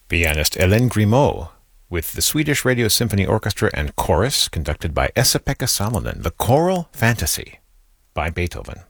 Pianist Hélène Grimaud, with the Swedish Radio Symphony Orchestra and Chorus, conducted by Esa-Pekka Salonen, the Choral Fantasy by Beethoven.